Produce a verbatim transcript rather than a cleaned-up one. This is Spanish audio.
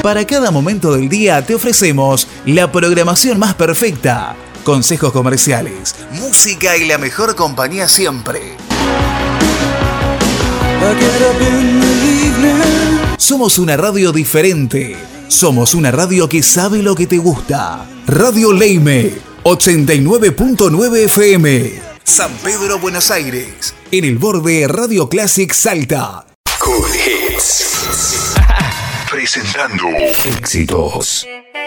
Para cada momento del día te ofrecemos la programación más perfecta, consejos comerciales, música y la mejor compañía siempre. Somos una radio diferente. Somos una radio que sabe lo que te gusta. Radio Leime, ochenta y nueve punto nueve F M. San Pedro, Buenos Aires. En el borde Radio Classic Salta. Cool Hits. Presentando éxitos.